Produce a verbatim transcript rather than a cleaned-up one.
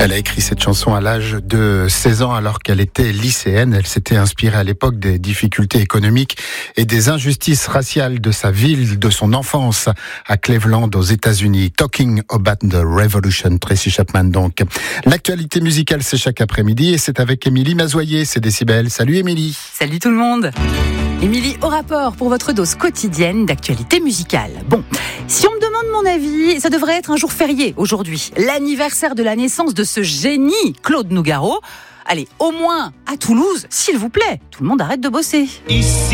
Elle a écrit cette chanson à l'âge de seize ans alors qu'elle était lycéenne. Elle s'était inspirée à l'époque des difficultés économiques et des injustices raciales de sa ville, de son enfance à Cleveland aux États-Unis. Talking about the Revolution, Tracy Chapman donc. L'actualité musicale, c'est chaque après-midi et c'est avec Émilie Mazoyer, c'est Décibel. Salut Émilie. Salut tout le monde. Émilie au rapport pour votre dose quotidienne d'actualité musicale. Bon, si on me demande mon avis, ça devrait être un jour férié aujourd'hui. L'anniversaire de la naissance de ce génie, Claude Nougaro. Allez, au moins à Toulouse, s'il vous plaît. Tout le monde arrête de bosser. Ici.